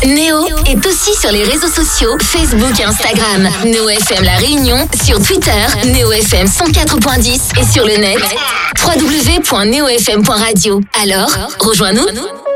Néo est aussi sur les réseaux sociaux, Facebook et Instagram. Néo FM La Réunion, sur Twitter, Néo FM 104.10 et sur le net, www.neofm.radio. Alors, rejoins-nous.